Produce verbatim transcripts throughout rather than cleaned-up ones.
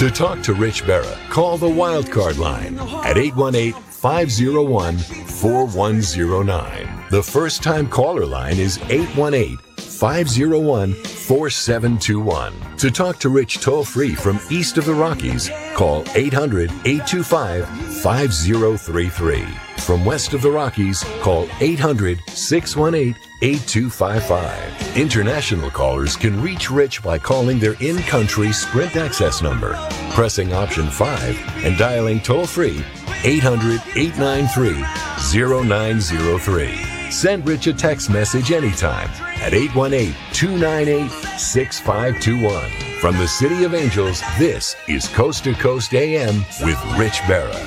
To talk to Rich Berra, call the Wildcard line at eight one eight, five oh one, four one oh nine. The first-time caller line is eight one eight, five oh one, four seven two one. To talk to Rich toll-free from east of the Rockies, call eight hundred, eight two five, five oh three three. From west of the Rockies, call eight hundred, six one eight, eight two five five. International callers can reach Rich by calling their in-country Sprint access number, pressing option five, and dialing toll-free eight hundred, eight nine three, oh nine oh three. Send Rich a text message anytime at eight one eight, two nine eight, six five two one. From the City of Angels, this is Coast to Coast A M with Rich Berra.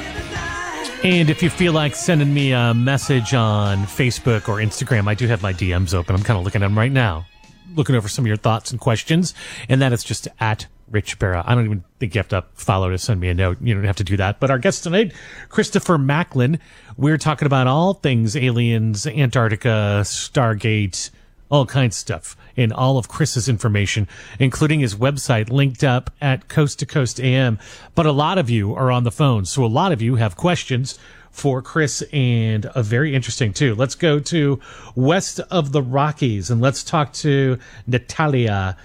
And if you feel like sending me a message on Facebook or Instagram, I do have my D Ms open. I'm kind of looking at them right now, looking over some of your thoughts and questions. And that is just at Rich Berra. I don't even think you have to follow to send me a note. You don't have to do that. But our guest tonight, Christopher Macklin. We're talking about all things aliens, Antarctica, Stargate, all kinds of stuff, and all of Chris's information, including his website, linked up at Coast to Coast A M. But a lot of you are on the phone, so a lot of you have questions for Chris, and a very interesting too. Let's go to west of the Rockies, and let's talk to Natalia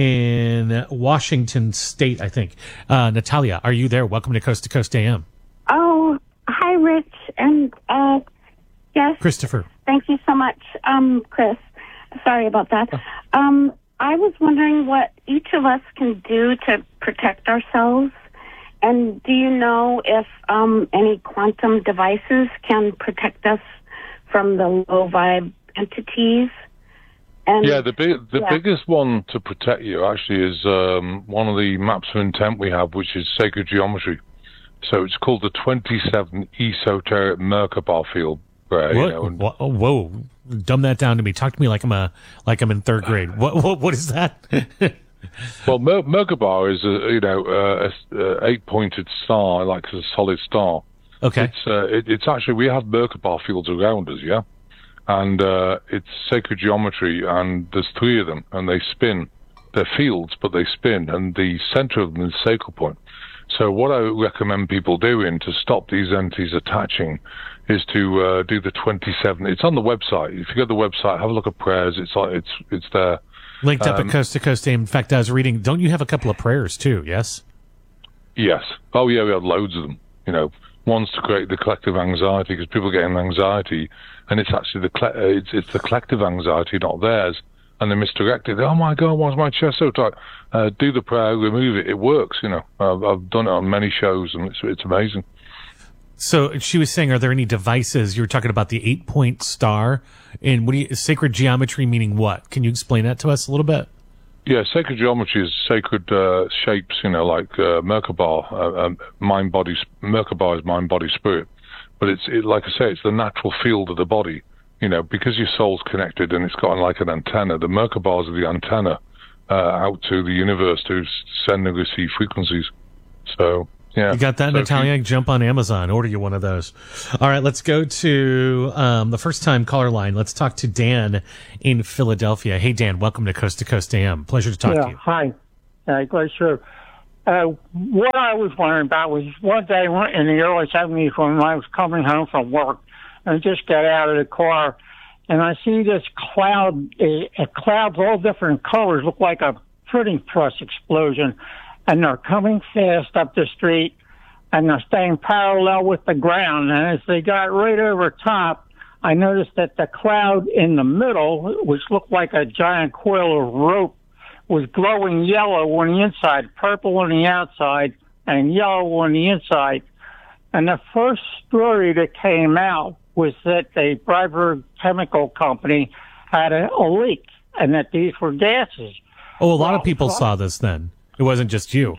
in Washington State, I think. Uh, Natalia, are you there? Welcome to Coast to Coast A M. Oh, hi, Rich, and uh, yes, Christopher. Thank you so much, um, Chris. Sorry about that. Um, I was wondering what each of us can do to protect ourselves. And do you know if um, any quantum devices can protect us from the low vibe entities? And, yeah, the big, the yeah. biggest one to protect you actually is um, one of the maps of intent we have, which is sacred geometry. So it's called the twenty-seven Esoteric Merkaba field. Right, What? you know, and, Whoa, whoa, dumb that down to me. Talk to me like I'm a like I'm in third grade. What what what is that? well, Mer- Merkaba is a you know uh, a, a eight-pointed star, like a solid star. Okay. It's uh, it, it's actually we have Merkaba fields around us, yeah, and uh, it's sacred geometry, and there's three of them, and they spin. They're fields, but they spin, and the center of them is sacral point. So what I recommend people doing to stop these entities attaching is to uh, do the twenty-seven. It's on the website. If you go to the website, have a look at prayers. It's like it's it's there. Linked up um, at Coast to Coast A M. In fact, I was reading. Don't you have a couple of prayers too? Yes. Yes. Oh yeah, we have loads of them. You know, one's to create the collective anxiety because people get an anxiety, and it's actually the it's it's the collective anxiety, not theirs, and they misdirect it. Oh my God, why's my chest so tight? Uh, do the prayer, remove it. It works. You know, I've, I've done it on many shows, and it's it's amazing. So she was saying, are there any devices? You were talking about the eight-point star, and what do you, sacred geometry meaning what? Can you explain that to us a little bit? Yeah, sacred geometry is sacred uh, shapes, you know, like uh, Merkaba, uh, um, mind, body. Merkaba is mind, body, spirit. But it's it, like I say, it's the natural field of the body. You know, because your soul's connected and it's got like an antenna. The Merkabas are the antenna uh, out to the universe to send and receive frequencies. So. Yeah. You got that, so Natalia? You, Jump on Amazon. Order you one of those. All right, let's go to um, the first-time caller line. Let's talk to Dan in Philadelphia. Hey, Dan, welcome to Coast to Coast A M. Pleasure to talk yeah, to you. Hi. Uh, glad sure. Uh, what I was wondering about was one day in the early seventies when I was coming home from work, and I just got out of the car, and I see this cloud, a, a clouds all different colors, look like a printing press explosion. And they're coming fast up the street, and they're staying parallel with the ground. And as they got right over top, I noticed that the cloud in the middle, which looked like a giant coil of rope, was glowing yellow on the inside, purple on the outside, and yellow on the inside. And the first story that came out was that the Freiburg Chemical Company had a, a leak, and that these were gases. Oh, a lot well, of people well, saw this then. It wasn't just you.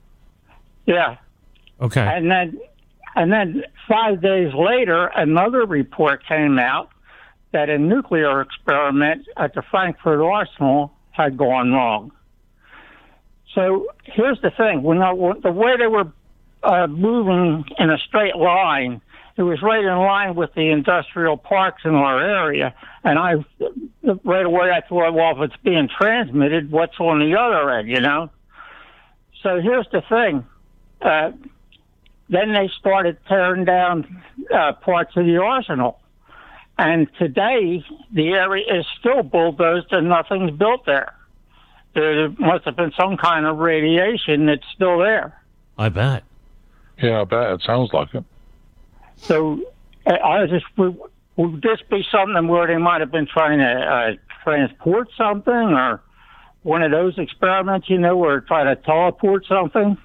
Yeah. Okay. And then, and then five days later, another report came out that a nuclear experiment at the Frankfurt Arsenal had gone wrong. So here's the thing: when I, the way they were uh, moving in a straight line, it was right in line with the industrial parks in our area. And I, right away, I thought, well, if it's being transmitted, what's on the other end, you know? So here's the thing. uh, then they started tearing down uh, parts of the arsenal. And today, the area is still bulldozed and nothing's built there. There must have been some kind of radiation that's still there. I bet. Yeah, I bet. It sounds like it. So I I just, would, would this be something where they might have been trying to uh, transport something, or one of those experiments, you know, where trying to teleport something?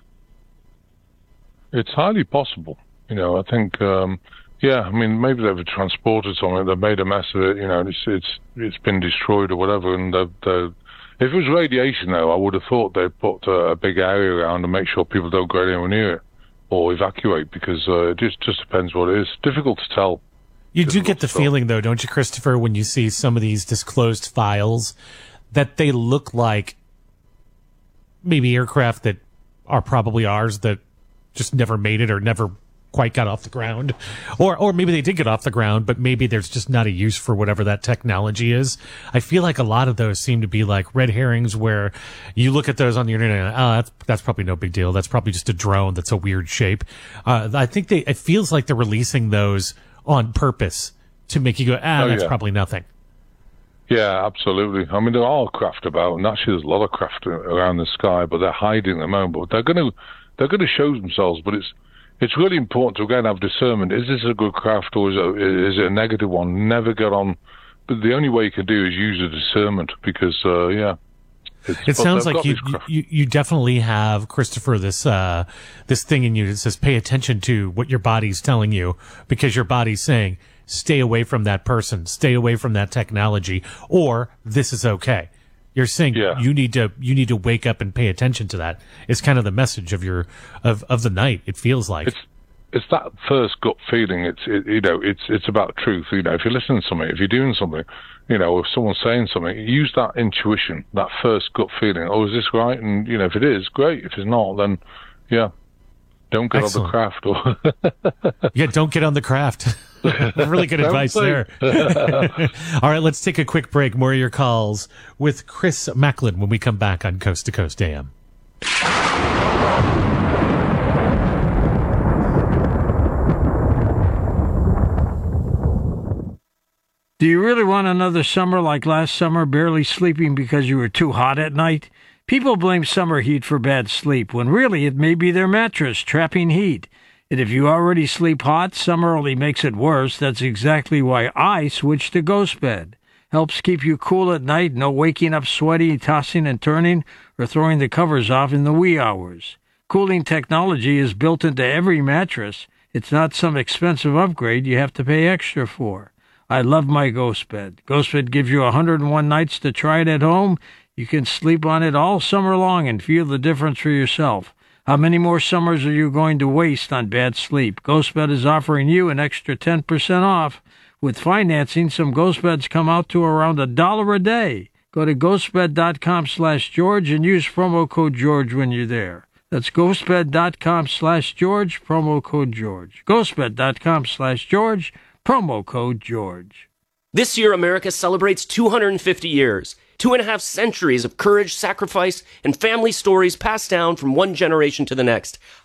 It's highly possible. You know, I think, um, yeah, I mean, maybe they've transported something, they've made a mess of it, you know, it's it's it's been destroyed or whatever, and they've, they've, if it was radiation, though, I would have thought they'd put uh, a big area around and make sure people don't go anywhere near it or evacuate, because uh, it just, just depends what it is. Difficult to tell. You do get the feeling, though, don't you, Christopher, when you see some of these disclosed files, that they look like maybe aircraft that are probably ours that just never made it or never quite got off the ground, or or maybe they did get off the ground, but maybe there's just not a use for whatever that technology is. I feel like a lot of those seem to be like red herrings, where you look at those on the internet, oh, that's that's probably no big deal. That's probably just a drone that's a weird shape. Uh, I think they it feels like they're releasing those on purpose to make you go, ah, Oh, that's yeah. probably nothing. Yeah, absolutely. I mean, there are craft about, and actually there's a lot of craft around the sky, but they're hiding at the moment. But they're going to they're going to show themselves. But it's it's really important to again have discernment. Is this a good craft, or is it, is it a negative one? Never get on. But the only way you can do is use the discernment, because uh, yeah. It's, It sounds like you, you you definitely have, Christopher, this uh this thing in you that says pay attention to what your body's telling you, because your body's saying stay away from that person, stay away from that technology, or this is okay. You're saying Yeah. you need to you need to wake up and pay attention to that. It's kind of the message of your of of the night. It feels like It's it's that first gut feeling. It's it, you know it's it's about truth. You know, if you're listening to something, if you're doing something, you know, if someone's saying something, use that intuition, that first gut feeling. Oh, is this right? And you know, if it is, great. If it's not, then yeah, don't get Excellent. on the craft. Or yeah, don't get on the craft. Really good advice there. All right, let's take a quick break. More of your calls with Chris Macklin when we come back on Coast to Coast A M. Do you really want another summer like last summer, barely sleeping because you were too hot at night? People blame summer heat for bad sleep, when really it may be their mattress trapping heat. And if you already sleep hot, summer only makes it worse. That's exactly why I switched to Ghost Bed. Helps keep you cool at night, no waking up sweaty, tossing and turning, or throwing the covers off in the wee hours. Cooling technology is built into every mattress. It's not some expensive upgrade you have to pay extra for. I love my Ghost Bed. Ghost Bed gives you one hundred one nights to try it at home. You can sleep on it all summer long and feel the difference for yourself. How many more summers are you going to waste on bad sleep? Ghost Bed is offering you an extra ten percent off. With financing, some Ghost Beds come out to around a dollar a day. Go to ghostbed.com slash George and use promo code George when you're there. That's ghostbed.com slash George, promo code George. ghostbed.com slash George, promo code George. This year, America celebrates two hundred fifty years. Two and a half centuries of courage, sacrifice, and family stories passed down from one generation to the next.